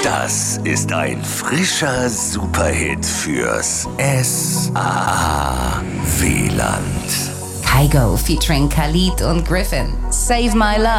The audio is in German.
Das ist ein frischer Superhit fürs SAW-Land. Kygo featuring Khalid und Griffin. Save My Love.